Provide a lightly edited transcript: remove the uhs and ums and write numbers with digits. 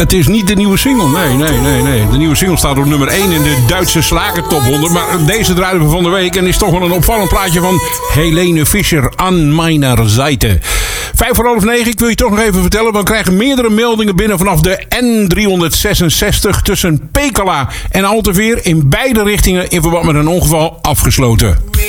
het is niet de nieuwe single. Nee. De nieuwe single staat op nummer 1 in de Duitse slagertop 100. Maar deze draaien we van de week. En is toch wel een opvallend plaatje van Helene Fischer, An meiner Seite. 9:05. Ik wil je toch nog even vertellen. We krijgen meerdere meldingen binnen vanaf de N366 tussen Pekela en Alteveer. In beide richtingen in verband met een ongeval afgesloten.